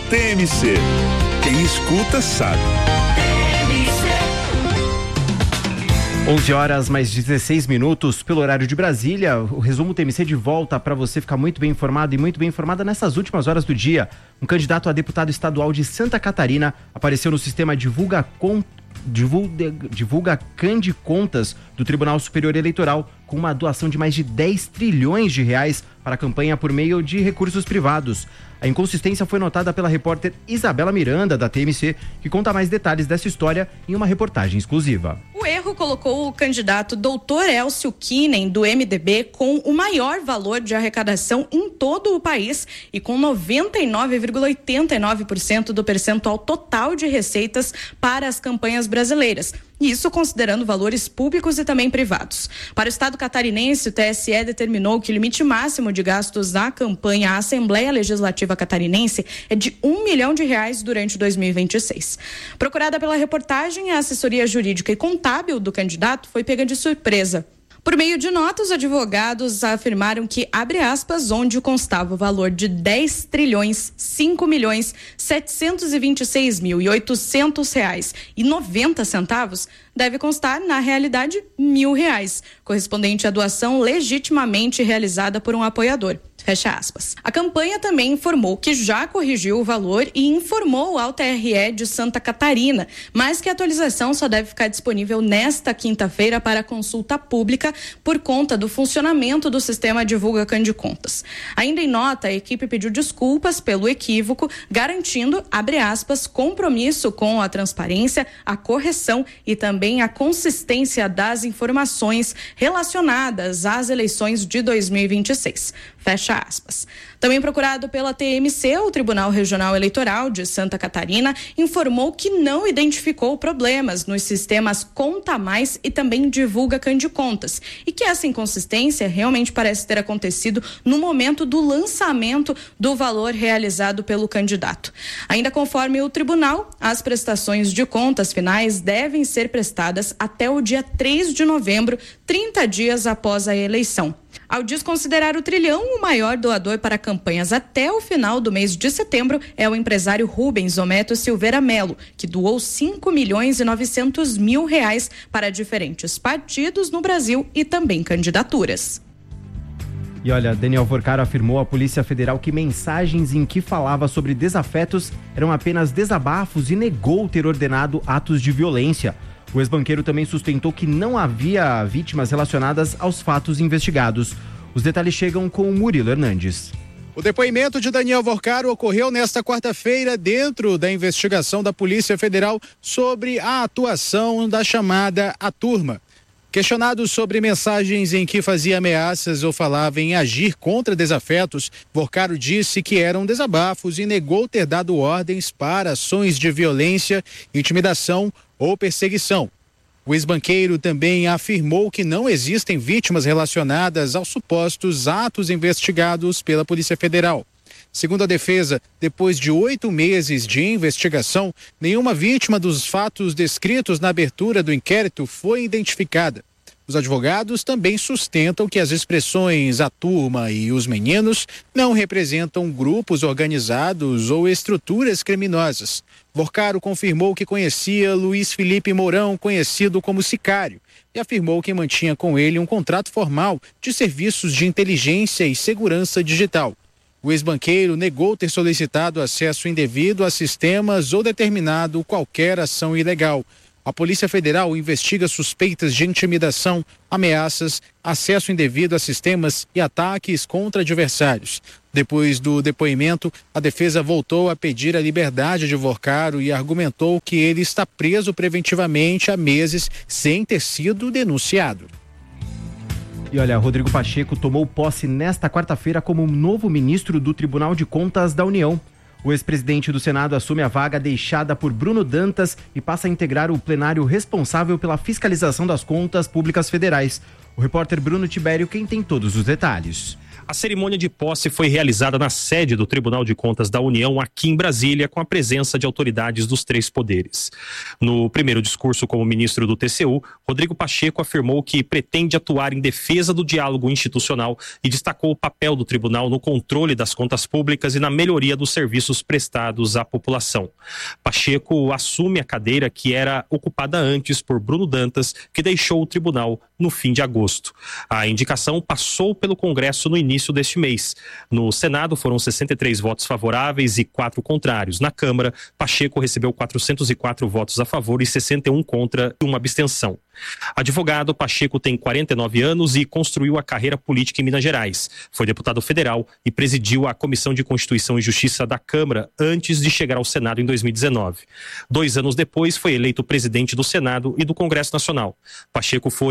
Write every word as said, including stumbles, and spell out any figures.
T M C. Quem escuta sabe. onze horas mais dezesseis minutos pelo horário de Brasília. O resumo T M C de volta para você ficar muito bem informado e muito bem informada nessas últimas horas do dia. Um candidato a deputado estadual de Santa Catarina apareceu no sistema Divulga Com Divulga, divulga Cande Contas do Tribunal Superior Eleitoral com uma doação de mais de dez trilhões de reais para a campanha por meio de recursos privados. A inconsistência foi notada pela repórter Isabela Miranda, da T M C, que conta mais detalhes dessa história em uma reportagem exclusiva. O erro colocou o candidato doutor Elcio Kinen, do M D B, com o maior valor de arrecadação em todo o país e com noventa e nove vírgula oitenta e nove por cento do percentual total de receitas para as campanhas brasileiras. Isso considerando valores públicos e também privados. Para o estado catarinense, o T S E determinou que o limite máximo de gastos da campanha à Assembleia Legislativa Catarinense é de um milhão de reais durante dois mil e vinte e seis. Procurada pela reportagem, a assessoria jurídica e contábil do candidato foi pega de surpresa. Por meio de notas, os advogados afirmaram que, abre aspas, onde constava o valor de dez trilhões, cinco milhões, setecentos e vinte e seis mil e oitocentos reais e noventa centavos, deve constar, na realidade, mil reais, correspondente à doação legitimamente realizada por um apoiador. Fecha aspas. A campanha também informou que já corrigiu o valor e informou ao T R E de Santa Catarina, mas que a atualização só deve ficar disponível nesta quinta-feira para consulta pública por conta do funcionamento do sistema Divulga Cande Contas. Ainda em nota, a equipe pediu desculpas pelo equívoco, garantindo, abre aspas, compromisso com a transparência, a correção e também a consistência das informações relacionadas às eleições de dois mil e vinte e seis. Fecha aspas. Também procurado pela T M C, o Tribunal Regional Eleitoral de Santa Catarina informou que não identificou problemas nos sistemas Conta Mais e também Divulga Cande Contas e que essa inconsistência realmente parece ter acontecido no momento do lançamento do valor realizado pelo candidato. Ainda conforme o tribunal, as prestações de contas finais devem ser prestadas até o dia três de novembro, trinta dias após a eleição. Ao desconsiderar o trilhão, o maior doador para campanhas até o final do mês de setembro é o empresário Rubens Ometo Silveira Melo, que doou cinco milhões e novecentos mil reais para diferentes partidos no Brasil e também candidaturas. E olha, Daniel Vorcaro afirmou à Polícia Federal que mensagens em que falava sobre desafetos eram apenas desabafos e negou ter ordenado atos de violência. O ex-banqueiro também sustentou que não havia vítimas relacionadas aos fatos investigados. Os detalhes chegam com o Murilo Hernandes. O depoimento de Daniel Vorcaro ocorreu nesta quarta-feira dentro da investigação da Polícia Federal sobre a atuação da chamada A Turma. Questionado sobre mensagens em que fazia ameaças ou falava em agir contra desafetos, Vorcaro disse que eram desabafos e negou ter dado ordens para ações de violência, intimidação ou perseguição. O ex-banqueiro também afirmou que não existem vítimas relacionadas aos supostos atos investigados pela Polícia Federal. Segundo a defesa, depois de oito meses de investigação, nenhuma vítima dos fatos descritos na abertura do inquérito foi identificada. Os advogados também sustentam que as expressões a turma e os meninos não representam grupos organizados ou estruturas criminosas. Vorcaro confirmou que conhecia Luiz Felipe Mourão, conhecido como Sicário, e afirmou que mantinha com ele um contrato formal de serviços de inteligência e segurança digital. O ex-banqueiro negou ter solicitado acesso indevido a sistemas ou determinado qualquer ação ilegal. A Polícia Federal investiga suspeitas de intimidação, ameaças, acesso indevido a sistemas e ataques contra adversários. Depois do depoimento, a defesa voltou a pedir a liberdade de Vorcaro e argumentou que ele está preso preventivamente há meses sem ter sido denunciado. E olha, Rodrigo Pacheco tomou posse nesta quarta-feira como novo ministro do Tribunal de Contas da União. O ex-presidente do Senado assume a vaga deixada por Bruno Dantas e passa a integrar o plenário responsável pela fiscalização das contas públicas federais. O repórter Bruno Tibério quem tem todos os detalhes. A cerimônia de posse foi realizada na sede do Tribunal de Contas da União, aqui em Brasília, com a presença de autoridades dos três poderes. No primeiro discurso como ministro do T C U, Rodrigo Pacheco afirmou que pretende atuar em defesa do diálogo institucional e destacou o papel do tribunal no controle das contas públicas e na melhoria dos serviços prestados à população. Pacheco assume a cadeira que era ocupada antes por Bruno Dantas, que deixou o tribunal no fim de agosto. A indicação passou pelo Congresso no início deste mês. No Senado foram sessenta e três votos favoráveis e quatro contrários. Na Câmara, Pacheco recebeu quatrocentos e quatro votos a favor e sessenta e um contra e uma abstenção. Advogado, Pacheco tem quarenta e nove anos e construiu a carreira política em Minas Gerais. Foi deputado federal e presidiu a Comissão de Constituição e Justiça da Câmara antes de chegar ao Senado em dois mil e dezenove. Dois anos depois, foi eleito presidente do Senado e do Congresso Nacional. Pacheco foi